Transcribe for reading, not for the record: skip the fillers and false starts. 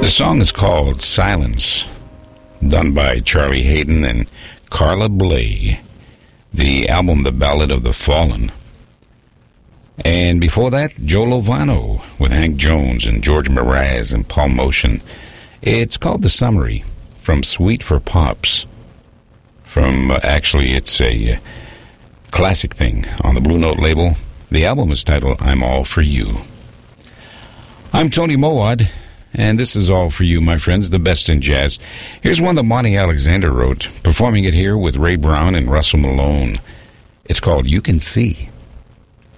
The song is called Silence, done by Charlie Hayden and Carla Bley. The album, The Ballad of the Fallen. And before that, Joe Lovano with Hank Jones and George Mraz and Paul Motion. It's called The Summary, from Sweet for Pops. Actually, it's a classic thing on the Blue Note label. The album is titled I'm All For You. I'm Tony Mowat, and this is All For You, my friends, the best in jazz. Here's one that Monty Alexander wrote, performing it here with Ray Brown and Russell Malone. It's called You Can See.